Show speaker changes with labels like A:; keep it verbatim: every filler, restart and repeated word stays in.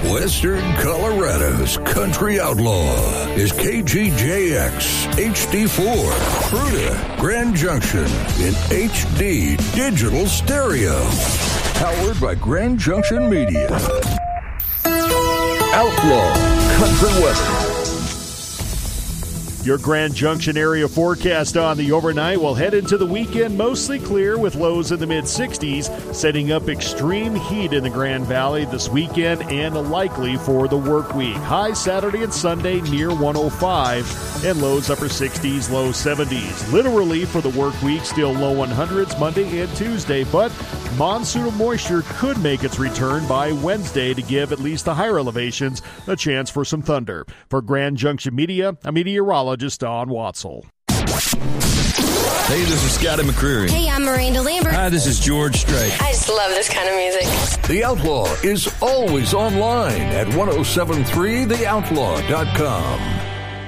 A: Western Colorado's country outlaw is K G J X H D four, Fruita, Grand Junction in H D digital stereo. Powered by Grand Junction Media. Outlaw Country Weather.
B: Your Grand Junction area forecast on the overnight will head into the weekend mostly clear with lows in the mid-sixties, setting up extreme heat in the Grand Valley this weekend and likely for the work week. High Saturday and Sunday near one oh five and lows upper sixties, low seventies. Literally for the work week, still low hundreds Monday and Tuesday, but monsoonal moisture could make its return by Wednesday to give at least the higher elevations a chance for some thunder. For Grand Junction Media, a meteorologist Don Watzel.
C: Hey, this is Scotty McCreery.
D: Hey, I'm Miranda Lambert.
C: Hi, this is George Strait.
D: I just love this kind of music.
A: The Outlaw is always online at ten seventy-three the outlaw dot com.